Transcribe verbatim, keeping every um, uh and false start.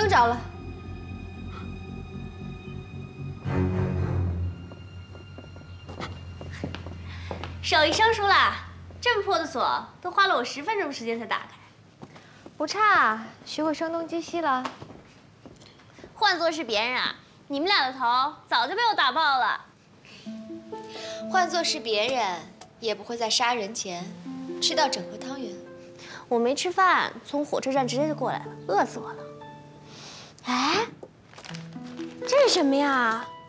用找了。 手艺生疏啦，这么破的锁都花了我十分钟时间才打开。 不差，学会声东击西了。 换做是别人啊，你们俩的头早就被我打爆了。 换做是别人，也不会在杀人前吃到整盒汤圆。 我没吃饭，从火车站直接就过来了，饿死我了。哎，这是什么呀？